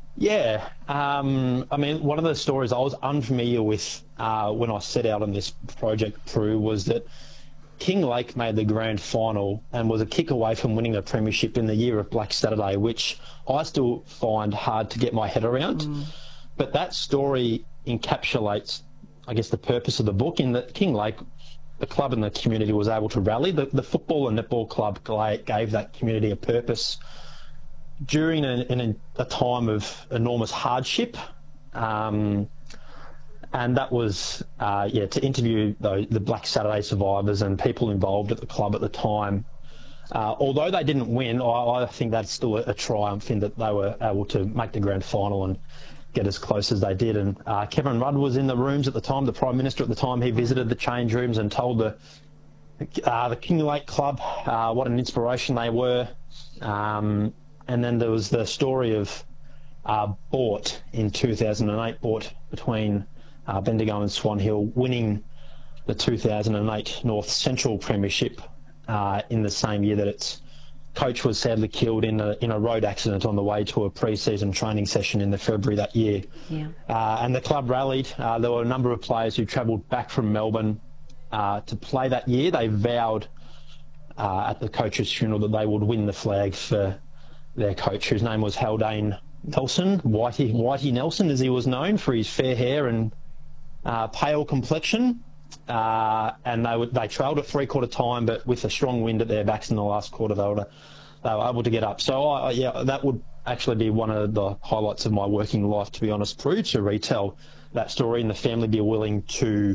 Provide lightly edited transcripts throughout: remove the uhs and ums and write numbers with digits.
Yeah, I mean, one of the stories I was unfamiliar with when I set out on this project, Prue, was that Kinglake made the grand final and was a kick away from winning a premiership in the year of Black Saturday, which I still find hard to get my head around. But that story encapsulates, I guess, the purpose of the book, in that Kinglake, the club and the community, was able to rally. The football and netball club gave that community a purpose during a time of enormous hardship. And that was, to interview the Black Saturday survivors and people involved at the club at the time. Although they didn't win, I think that's still a triumph in that they were able to make the grand final and get as close as they did. And Kevin Rudd was in the rooms at the time, the Prime Minister at the time. He visited the change rooms and told the Kinglake Club what an inspiration they were. And then there was the story of Bort in 2008, Bort between Bendigo and Swan Hill, winning the 2008 North Central Premiership in the same year that its coach was sadly killed in a road accident on the way to a pre-season training session in February that year. Yeah. And the club rallied. There were a number of players who travelled back from Melbourne to play that year. They vowed at the coach's funeral that they would win the flag for their coach, whose name was Haldane Nelson, Whitey Nelson, as he was known, for his fair hair and pale complexion. And they trailed at three-quarter time, but with a strong wind at their backs in the last quarter, they were able to get up. So, that would actually be one of the highlights of my working life, to be honest, Prue, to retell that story and the family be willing to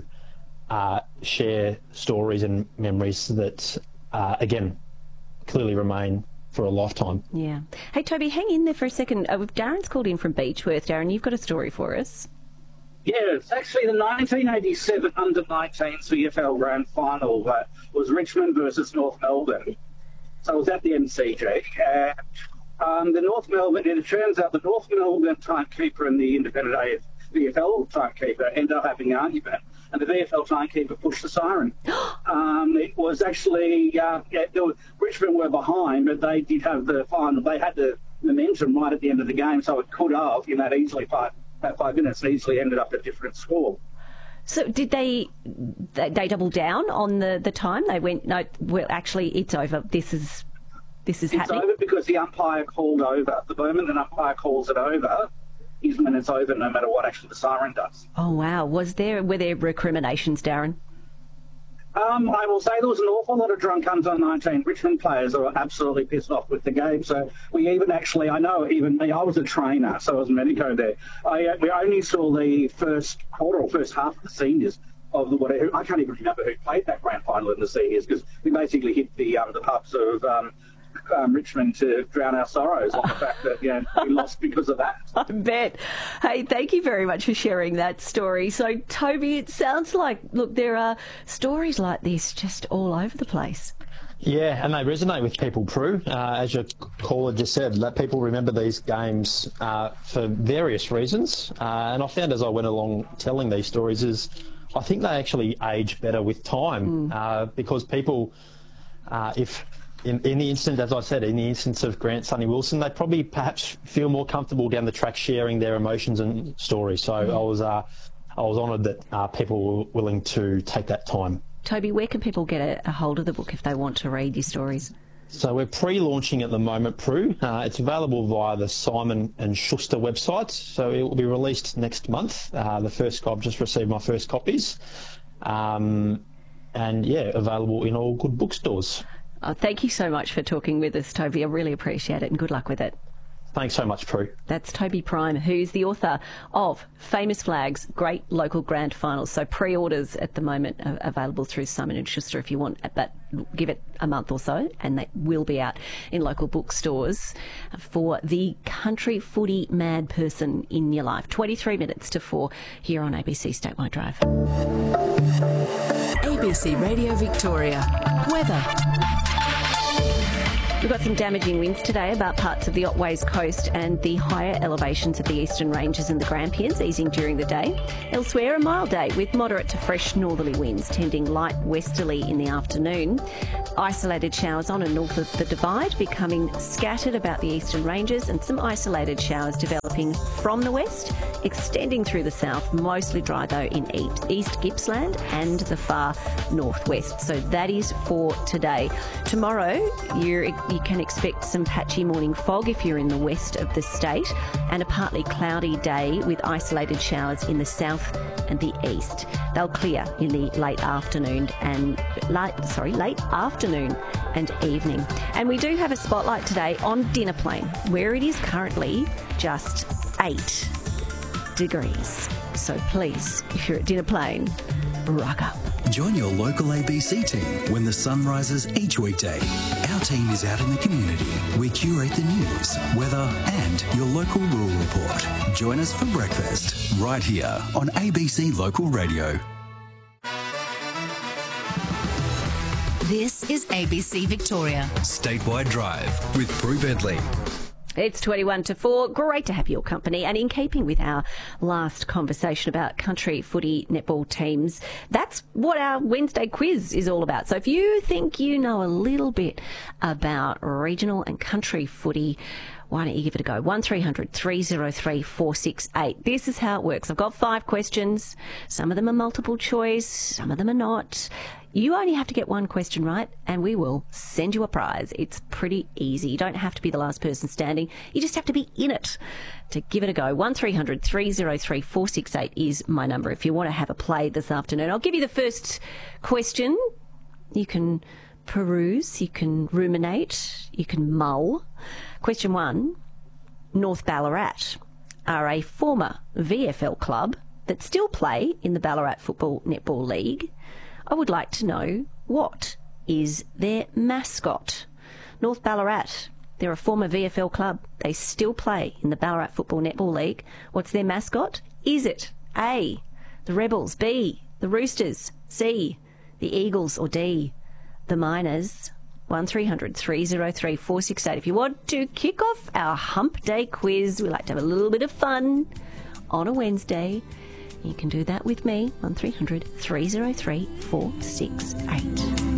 share stories and memories that, again, clearly remain for a lifetime. Yeah. Hey, Toby, hang in there for a second. Darren's called in from Beechworth. Darren, you've got a story for us. Yeah, it's actually the 1987 Under-19 CFL Grand Final that was Richmond versus North Melbourne. So I was at the MCG. The North Melbourne, and it turns out the North Melbourne timekeeper and the independent VFL timekeeper ended up having an argument, and the VFL timekeeper pushed the siren. It was actually, Richmond were behind, but they did have the final. They had the momentum right at the end of the game, so it could have, easily about 5 minutes, and easily ended up a different score. So did they double down on the time? They went, no, well, actually, it's over. This is happening. It's over because the umpire called over. The moment an umpire calls it over is when it's over, no matter what actually the siren does. Oh, wow. Were there recriminations, Darren? I will say there was an awful lot of drunk under-19 Richmond players that were absolutely pissed off with the game. So we even actually, I know even me, I was a trainer, so I was a medico there. We only saw the first quarter or first half of the seniors of the whatever. I can't even remember who played that grand final in the seniors, because we basically hit the pubs of Richmond to drown our sorrows on the fact that we lost because of that. I bet. Hey, thank you very much for sharing that story. So, Toby, it sounds like, look, there are stories like this just all over the place. Yeah, and they resonate with people, Prue. As your caller just said, that people remember these games for various reasons. And I found as I went along telling these stories is I think they actually age better with time because people, In the instance, as I said, in the instance of Grant Sonny Wilson, they probably perhaps feel more comfortable down the track sharing their emotions and stories. So I was honoured that people were willing to take that time. Toby, where can people get a hold of the book if they want to read your stories? So we're pre-launching at the moment, Prue. It's available via the Simon & Schuster website. So it will be released next month. I've just received my first copies. Available in all good bookstores. Thank you so much for talking with us, Toby. I really appreciate it, and good luck with it. Thanks so much, Prue. That's Toby Prime, who's the author of Famous Flags, Great Local Grand Finals. So pre-orders at the moment are available through Simon & Schuster if you want that. Give it a month or so, and they will be out in local bookstores for the country footy mad person in your life. 23 minutes to 4 here on ABC Statewide Drive. ABC Radio Victoria. Weather. We've got some damaging winds today about parts of the Otways coast and the higher elevations of the Eastern Ranges and the Grampians, easing during the day. Elsewhere, a mild day with moderate to fresh northerly winds, tending light westerly in the afternoon. Isolated showers on and north of the Divide, becoming scattered about the Eastern Ranges, and some isolated showers developing from the west, extending through the south, mostly dry though in East Gippsland and the far northwest. So that is for today. Tomorrow, you can expect some patchy morning fog if you're in the west of the state, and a partly cloudy day with isolated showers in the south and the east. They'll clear in the late afternoon and evening. And we do have a spotlight today on Dinner Plain, where it is currently just 8 degrees. So please, if you're at Dinner Plain, rock up. Join your local ABC team when the sun rises each weekday. Our team is out in the community. We curate the news, weather and your local rural report. Join us for breakfast right here on ABC Local Radio. This is ABC Victoria. Statewide Drive with Prue Bentley. It's 21 to 4. Great to have your company. And in keeping with our last conversation about country footy netball teams, that's what our Wednesday quiz is all about. So if you think you know a little bit about regional and country footy, why don't you give it a go? 1300 303 468. This is how it works. I've got 5 questions. Some of them are multiple choice. Some of them are not. You only have to get one question right and we will send you a prize. It's pretty easy. You don't have to be the last person standing. You just have to be in it to give it a go. 1300 303 468 is my number if you want to have a play this afternoon. I'll give you the first question. You can peruse, you can ruminate, you can mull. Question 1. North Ballarat are a former VFL club that still play in the Ballarat Football Netball League. I would like to know, what is their mascot? North Ballarat, they're a former VFL club. They still play in the Ballarat Football Netball League. What's their mascot? Is it A, the Rebels, B, the Roosters, C, the Eagles, or D, the Miners? 1300 303 468. If you want to kick off our Hump Day quiz, we like to have a little bit of fun on a Wednesday. You can do that with me, 1300 303 468.